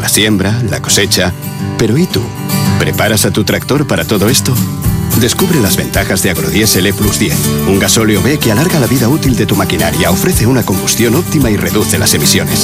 la siembra, la cosecha. Pero ¿y tú? ¿Preparas a tu tractor para todo esto? Descubre las ventajas de Agrodiesel E+10, un gasóleo B que alarga la vida útil de tu maquinaria, ofrece una combustión óptima y reduce las emisiones.